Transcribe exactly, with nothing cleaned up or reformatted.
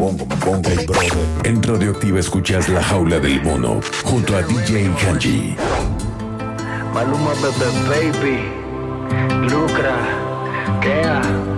pongo, me pongo. Hey, brother. En Radioactiva escuchas La Jaula del Mono junto a D J Hanji. Maluma, bebé, baby. Lucra. Kea.